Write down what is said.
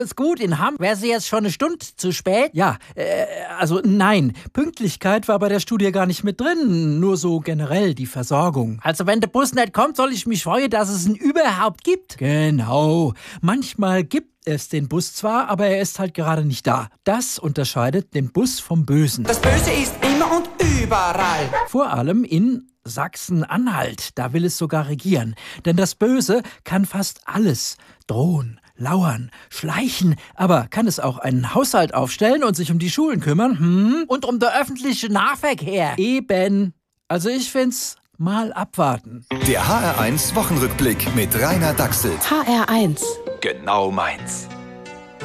Ist gut, in Hamm wäre sie jetzt schon eine Stunde zu spät? Ja, also nein, Pünktlichkeit war bei der Studie gar nicht mit drin, nur so generell die Versorgung. Also wenn der Bus nicht kommt, soll ich mich freuen, dass es ihn überhaupt gibt? Genau, manchmal gibt es den Bus zwar, aber er ist halt gerade nicht da. Das unterscheidet den Bus vom Bösen. Das Böse ist immer und überall. Vor allem in Sachsen-Anhalt, da will es sogar regieren. Denn das Böse kann fast alles. Drohen, lauern, schleichen, aber kann es auch einen Haushalt aufstellen und sich um die Schulen kümmern? Und um den öffentlichen Nahverkehr. Eben. Also ich find's mal abwarten. Der HR1 Wochenrückblick mit Rainer Dachselt. HR1. Genau meins.